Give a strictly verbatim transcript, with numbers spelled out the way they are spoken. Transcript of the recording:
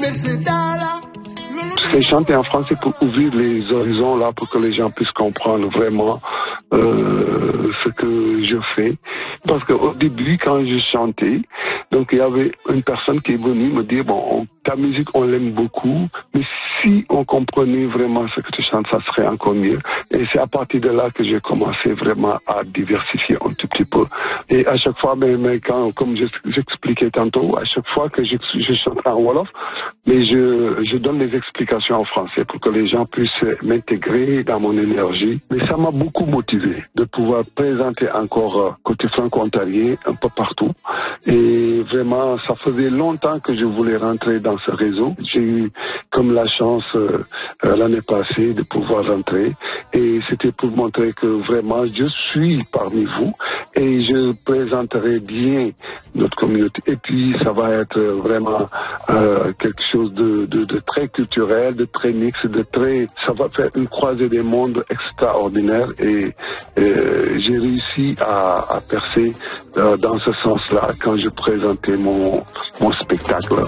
C'est chanter en français pour ouvrir les horizons là, pour que les gens puissent comprendre vraiment euh, ce que je fais. Parce qu'au début, quand je chantais, donc il y avait une personne qui est venue me dire, bon, on, ta musique, on l'aime beaucoup, mais si on comprenait vraiment ce que tu chantes, ça serait encore mieux. Et c'est à partir de là que j'ai commencé vraiment à diversifier un tout petit peu. Et à chaque fois, mais, mais quand, comme j'expliquais tantôt, à chaque fois que je, je chante en Wolof, mais je, je donne des explications en français pour que les gens puissent m'intégrer dans mon énergie. Mais ça m'a beaucoup motivé de pouvoir présenter encore euh, côté franco-ontarien un peu partout. Et vraiment, ça faisait longtemps que je voulais rentrer dans ce réseau. J'ai eu comme la chance euh, euh, l'année passée de pouvoir rentrer. Et c'était pour montrer que vraiment, je suis parmi vous et je présenterai bien notre communauté. Et puis, ça va être vraiment euh, quelque chose de, de, de très culturel, de très mix, de très... Ça va faire une croisée des mondes extraordinaire et euh, j'ai réussi à, à percer euh, dans ce sens-là quand je présentais mon, mon spectacle.